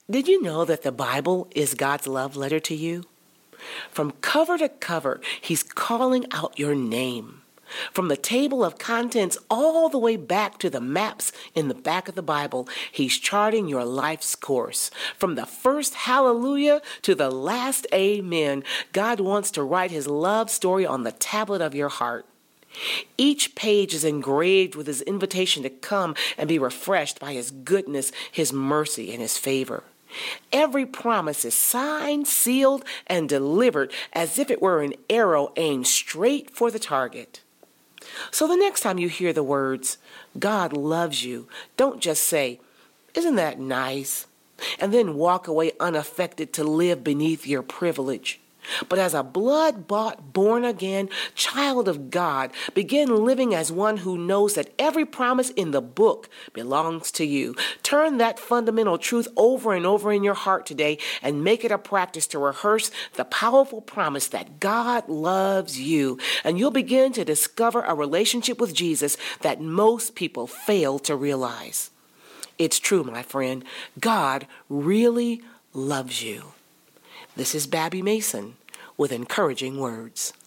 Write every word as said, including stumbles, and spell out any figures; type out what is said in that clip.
Did you know that the Bible is God's love letter to you? From cover to cover, He's calling out your name. From the table of contents all the way back to the maps in the back of the Bible, He's charting your life's course. From the first hallelujah to the last amen, God wants to write His love story on the tablet of your heart. Each page is engraved with His invitation to come and be refreshed by His goodness, His mercy, and His favor. Every promise is signed, sealed, and delivered as if it were an arrow aimed straight for the target. So the next time you hear the words, God loves you, don't just say, isn't that nice? And then walk away unaffected to live beneath your privilege. But as a blood-bought, born-again child of God, begin living as one who knows that every promise in the book belongs to you. Turn that fundamental truth over and over in your heart today and make it a practice to rehearse the powerful promise that God loves you. And you'll begin to discover a relationship with Jesus that most people fail to realize. It's true, my friend. God really loves you. This is Babby Mason with encouraging words.